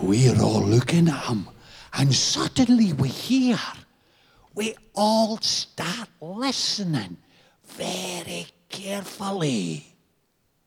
We're all looking at him, and suddenly we all start listening very carefully.